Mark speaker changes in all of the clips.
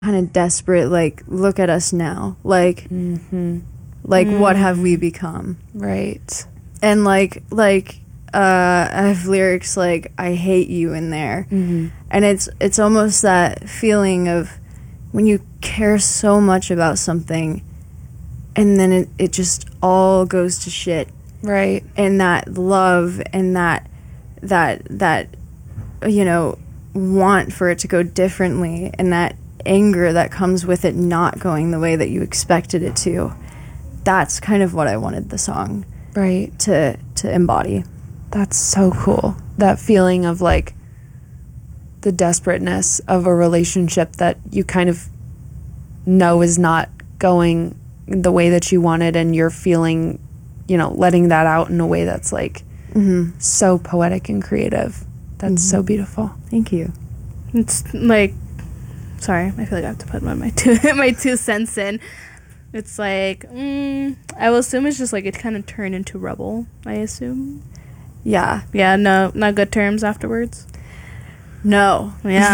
Speaker 1: kind of desperate, like, look at us now, like, what have we become?
Speaker 2: Right.
Speaker 1: And like I have lyrics like I hate you in there, and it's almost that feeling of when you care so much about something and then it just all goes to shit,
Speaker 2: Right.
Speaker 1: and that love and that you know, want for it to go differently, and that anger that comes with it not going the way that you expected it to, that's kind of what I wanted the song
Speaker 2: Right.
Speaker 1: to embody.
Speaker 2: That's so cool. That feeling of like the desperateness of a relationship that you kind of know is not going the way that you wanted, and you're feeling, you know, letting that out in a way that's like so poetic and creative. That's so beautiful.
Speaker 1: Thank you.
Speaker 3: It's like, sorry, I feel like I have to put my two cents in. It's like, I will assume it's just like it kind of turned into rubble, I assume.
Speaker 1: Yeah.
Speaker 3: Yeah, no, not good terms afterwards.
Speaker 1: No.
Speaker 3: Yeah.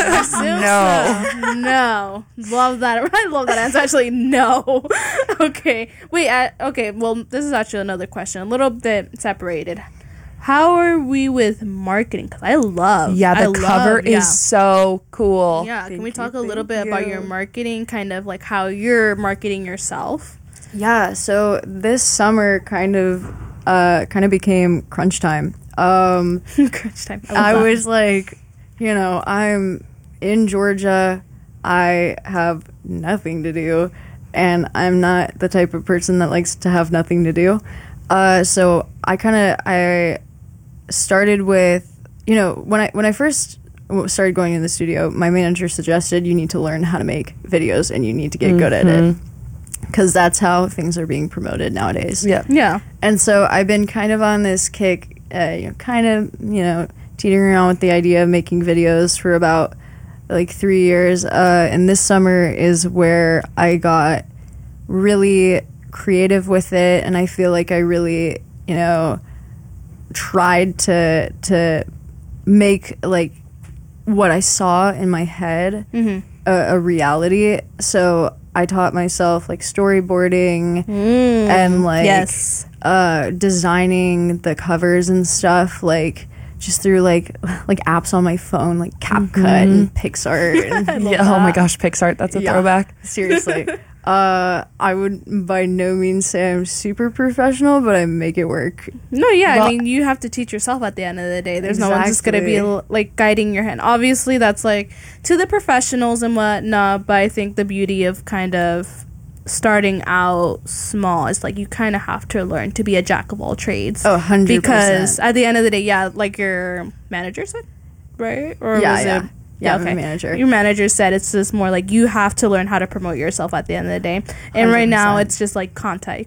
Speaker 3: No. Love that. I love that answer. Actually, no. Okay. Wait, okay, well, this is actually another question. A little bit separated. How are we with marketing? Because I love...
Speaker 2: Yeah, the cover is so cool.
Speaker 3: Yeah, can we talk a little bit about your marketing, kind of like how you're marketing yourself?
Speaker 1: Yeah, so this summer kind of became crunch time.
Speaker 3: Crunch time.
Speaker 1: I was like, you know, I'm in Georgia. I have nothing to do, and I'm not the type of person that likes to have nothing to do. So I started with, you know, when I first started going in the studio, my manager suggested you need to learn how to make videos and you need to get good at it, because that's how things are being promoted nowadays.
Speaker 3: Yeah.
Speaker 1: And so I've been kind of on this kick, teetering around with the idea of making videos for about like 3 years. And this summer is where I got really creative with it, and I feel like I really, you know, tried to make like what I saw in my head a reality. So I taught myself like storyboarding and like designing the covers and stuff, like just through like apps on my phone, like CapCut and PixArt. And
Speaker 2: Oh my gosh, PixArt, that's a throwback.
Speaker 1: Seriously. I would by no means say I'm super professional, but I make it work.
Speaker 3: No, yeah, I mean, you have to teach yourself at the end of the day. There's no one just going to be, like, guiding your hand. Obviously, that's, like, to the professionals and whatnot, but I think the beauty of kind of starting out small is, like, you kind of have to learn to be a jack of all trades.
Speaker 1: Oh, 100%.
Speaker 3: Because at the end of the day, yeah, like your manager said, right? Or
Speaker 1: yeah. Yeah,
Speaker 3: okay.
Speaker 1: Manager.
Speaker 3: Your manager said it's just more like you have to learn how to promote yourself at the end of the day. And
Speaker 1: 100%.
Speaker 3: right now it's just like content.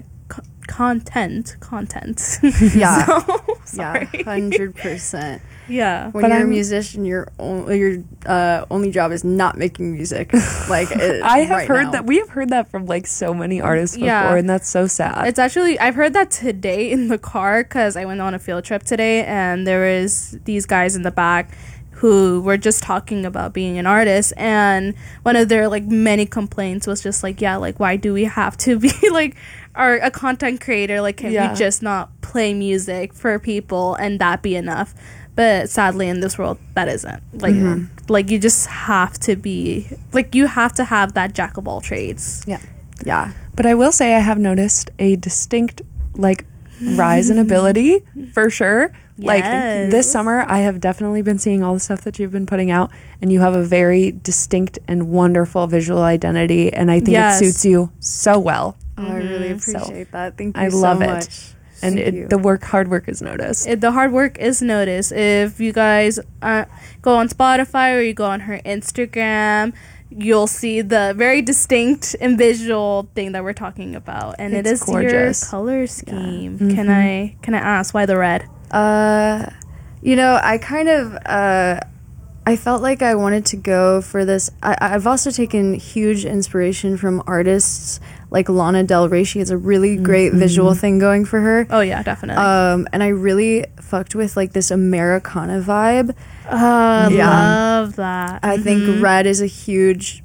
Speaker 1: Yeah.
Speaker 3: So, sorry.
Speaker 1: 100%.
Speaker 3: Yeah.
Speaker 1: When you're a musician, your only job is not making music. Like
Speaker 2: I have heard that. We have heard that from like so many artists before, and that's so sad.
Speaker 3: It's actually, I've heard that today in the car because I went on a field trip today, and there was these guys in the back who were just talking about being an artist, and one of their like many complaints was just like, yeah, like why do we have to be like a content creator? Like, can we just not play music for people and that be enough? But sadly in this world that isn't like like you just have to be like, you have to have that jack of all trades.
Speaker 1: Yeah.
Speaker 2: But I will say I have noticed a distinct like rise in ability for sure. Like this summer, I have definitely been seeing all the stuff that you've been putting out, and you have a very distinct and wonderful visual identity, and I think it suits you so well.
Speaker 1: Oh, I really appreciate that. Thank you
Speaker 2: I
Speaker 1: so
Speaker 2: love
Speaker 1: much.
Speaker 2: it. And the hard work is noticed.
Speaker 3: The hard work is noticed. If you guys go on Spotify or you go on her Instagram, you'll see the very distinct and visual thing that we're talking about, and it is gorgeous. Your color scheme. Yeah. Can I ask why the red?
Speaker 1: You know, I kind of I felt like I wanted to go for this. I've also taken huge inspiration from artists like Lana Del Rey. She has a really great visual thing going for her.
Speaker 3: Oh yeah, definitely.
Speaker 1: And I really fucked with like this Americana vibe.
Speaker 3: Love that.
Speaker 1: I think red is a huge